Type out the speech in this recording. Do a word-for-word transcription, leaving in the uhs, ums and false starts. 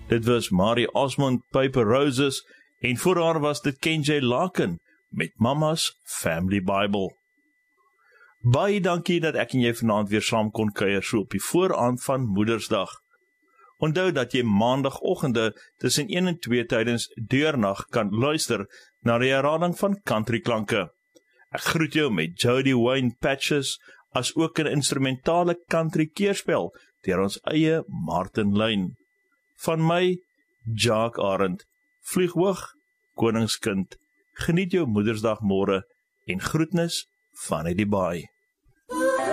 Dit was Marie Osmond, Paper Roses, en voor haar was dit Ken J. Larkin, met Mama's Family Bible. Baie dankie dat ek en jy vanaand weer saam kon kuier so op die vooraand van Moedersdag. Onthou dat jy maandagoggende tussen een en twee tydens deurnag kan luister na die herhaling van Country Klanke. Ek groet jou met Jody Wayne Patches, as ook 'n instrumentale country keerspel deur ons eie Martin Lyn. Van my, Jacques Arend, vlieg hoog, koningskind, geniet jou Moedersdag môre en groetnis vanuit die baai.